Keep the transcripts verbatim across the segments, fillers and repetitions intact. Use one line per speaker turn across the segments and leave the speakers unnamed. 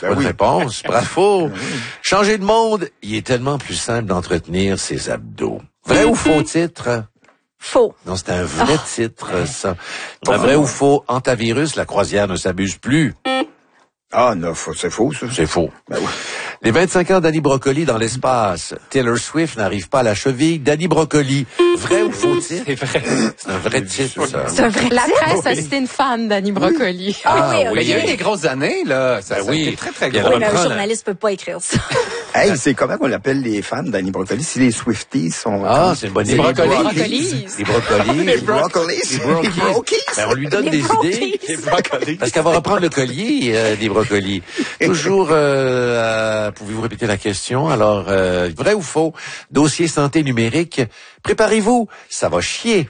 Ben Bonne oui. réponse. Bravo. Changer de monde, il est tellement plus simple d'entretenir ses abdos. Vrai ou faux titre?
Faux.
Non, c'est un vrai oh. titre, ça. Un vrai ou faux? Antivirus, la croisière ne s'abuse plus.
Ah non, c'est faux, ça.
C'est faux.
Ben oui.
Les vingt-cinq ans d'Annie Brocoli dans l'espace. Taylor Swift n'arrive pas à la cheville d'Annie Brocoli. Vrai ou faux titre?
C'est vrai.
C'est un vrai titre, ça.
C'est un vrai
La
titre.
presse a cité une fan d'Annie Brocoli.
Ah,
oui,
oui.
Mais il y a eu des grosses années, là. Ça,
Ben
ça a
oui.
été très, très
Puis
gros.
Oui, mais un
reprend
journaliste peut pas écrire ça.
Hey, c'est comment qu'on appelle les fans d'Annie Brocoli? Si les Swifties sont...
Ah, c'est une bonne idée.
Les brocolis.
Brocolis.
Les brocolis.
Les brocolis.
Les brokies.
Les brokies.
Ben, on lui donne
Les
des
brokies.
idées.
Les brocolis.
Parce qu'elle va reprendre le collier euh, des brocolis. Toujours, euh, euh, pouvez-vous répéter la question? Alors, euh, vrai ou faux? Dossier santé numérique. Préparez-vous, ça va chier.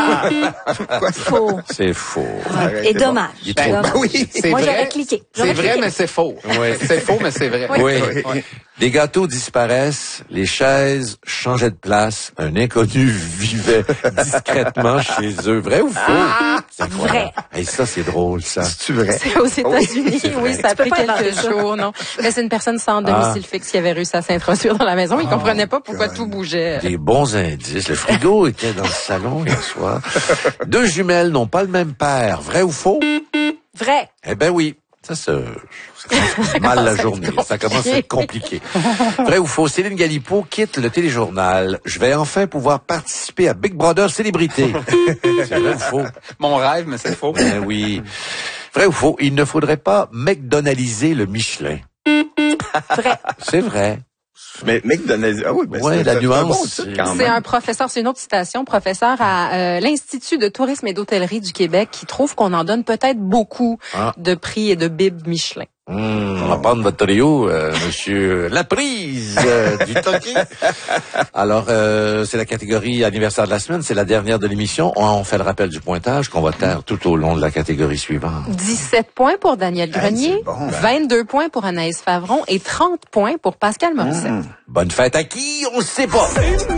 Faux.
C'est faux.
Et dommage.
Il est trop-
Dommage.
Ben oui.
C'est
Moi,
vrai.
j'aurais cliqué.
C'est
J'aurais
vrai,
cliqué.
mais c'est faux.
Ouais.
C'est faux, mais c'est vrai.
Oui.
Ouais.
Des gâteaux disparaissent, les chaises changeaient de place, un inconnu vivait discrètement chez eux. Vrai ou faux? C'est incroyable.
Vrai.
Et ça, c'est drôle, ça.
C'est-tu vrai?
C'est aux États-Unis,
c'est vrai.
oui, ça a
Tu peux
pris
pas inventer
quelques
ça.
jours, non. Mais c'est une personne sans domicile fixe qui avait réussi à s'introduire dans la maison. Il comprenait pas pourquoi tout bougeait.
Des bons indices. Le frigo était dans le salon hier soir. Deux jumelles n'ont pas le même père. Vrai ou faux?
Vrai.
Eh ben oui. Ça, ça, ça commence mal la journée. Ça commence à être compliqué. Vrai ou faux? Céline Galipo quitte le téléjournal. Je vais enfin pouvoir participer à Big Brother Célébrité. C'est vrai ou faux?
Mon rêve, mais c'est faux.
Ben oui. Vrai ou faux? Il ne faudrait pas McDonaldiser le Michelin.
Vrai.
C'est vrai.
Mais McDonald's, ah oui, ben
Ouais,
c'est
la
c'est un
nuance,
bon titre quand
C'est
même.
un professeur, c'est une autre citation, professeur à euh, l'Institut de tourisme et d'hôtellerie du Québec qui trouve qu'on en donne peut-être beaucoup
Ah.
de prix et de bibes Michelin.
Mmh, on va prendre votre trio, euh, monsieur Laprise euh, du Toki. Alors, euh, c'est la catégorie anniversaire de la semaine, c'est la dernière de l'émission. On, on fait le rappel du pointage qu'on va taire tout au long de la catégorie suivante.
dix-sept points pour Daniel Grenier,
c'est bon, ben.
vingt-deux points pour Anaïs Favron et trente points pour Pascal Morissette.
Mmh.
Bonne fête à qui? On ne sait pas.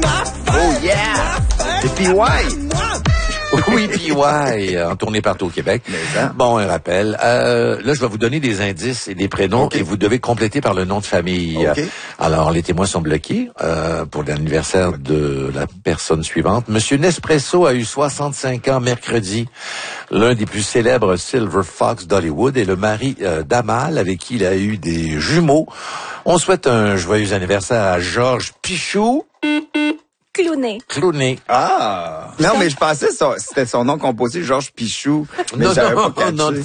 Oh yeah! Et puis ouais!
Oui, P Y, en tournée partout au Québec.
ça.
Bon, un rappel. Euh, là, je vais vous donner des indices et des prénoms
Okay.
et vous devez compléter par le nom de famille.
OK.
Alors, les témoins sont bloqués euh, pour l'anniversaire de la personne suivante. Monsieur Nespresso a eu soixante-cinq ans mercredi. L'un des plus célèbres Silver Fox d'Hollywood est le mari euh, d'Amal, avec qui il a eu des jumeaux. On souhaite un joyeux anniversaire à Georges Pichou.
Clooney.
Clooney.
Ah! Non, mais je pensais que son- c'était son nom composé, Georges Pichou. Mais
Non,
j'avais
non,
pas catché.
non.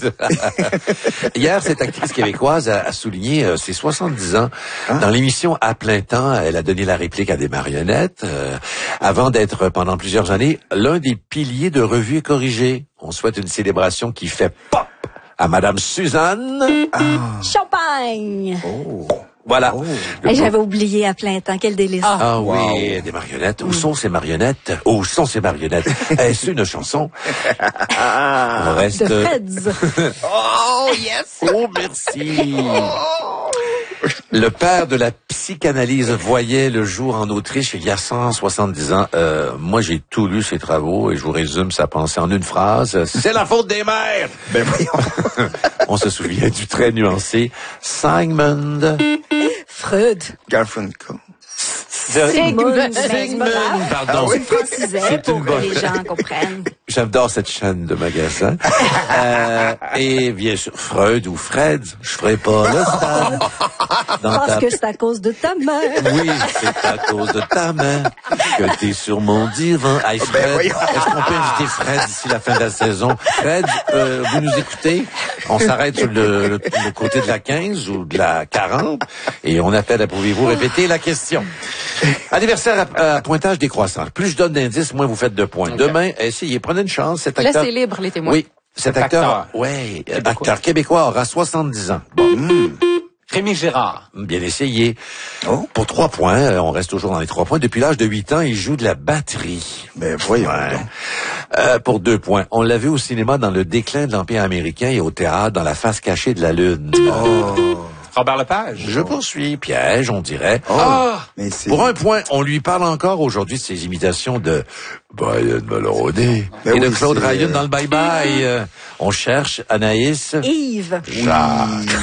Hier, cette actrice québécoise a, a souligné euh, ses soixante-dix ans.
Ah.
Dans l'émission À plein temps, elle a donné la réplique à des marionnettes, euh, avant d'être, pendant plusieurs années, l'un des piliers de Revue et Corrigé. On souhaite une célébration qui fait pop à Madame Suzanne.
Champagne.
Oh.
Voilà.
Oh.
Le
Et j'avais oublié à plein temps. Quel délice.
Ah
Wow.
oui, des marionnettes. Où sont ces marionnettes? Où sont ces marionnettes? Est-ce une chanson? On reste...
De Freds.
Oh, yes!
Oh, merci. Le père de la psychanalyse voyait le jour en Autriche il y a cent soixante-dix ans. Euh, moi, j'ai tout lu ses travaux et je vous résume sa pensée en une phrase. C'est la faute des mères!
Ben voyons.
On se souvient du très nuancé Sigmund.
Freud.
Garfunkel.
Sigmund.
Sigmund, pardon.
Tu le francisais
C'est
pour
une
que
bonne-
les gens comprennent.
J'adore cette chaîne de magasins. euh, et bien sûr, Freud ou Fred, je ferai pas le stade. Dans
Parce
ta-
que c'est à cause de ta mère.
Oui, c'est à cause de ta main que t'es sur mon divan. Hey, Fred,
Ben voyons.
est-ce qu'on peut inviter Fred d'ici la fin de la saison? Fred, euh, vous nous écoutez? On s'arrête sur le, le, le côté de la quinze ou de la quarante et on appelle, pouvez-vous répéter la question? Anniversaire à, à pointage décroissant. Plus je donne d'indices, moins vous faites de points.
Okay.
Demain, essayez, prenez une chance. Cet acteur...
Laissez libre les témoins.
Oui, cet
Cet
acteur,
acteur.
ouais,
Québécois.
acteur québécois aura soixante-dix ans. Bon,
Rémi Gérard.
bien essayé.
Oh.
Pour trois points, euh, on reste toujours dans les trois points. Depuis l'âge de huit ans, il joue de la batterie.
Ben voyons
Ouais.
donc.
Euh, pour deux points. On l'a vu au cinéma dans Le déclin de l'Empire américain et au théâtre dans La face cachée de la Lune.
Oh.
Robert Lepage.
Je poursuis. Piège, on dirait.
Oh.
Ah!
Mais c'est...
Pour un point, on lui parle encore aujourd'hui de ses imitations de Brian Mulroney
Ben
et de
oui,
Claude
c'est-
Ryan dans le Bye Bye. Euh, on cherche Anaïs.
Yves.
Jacques.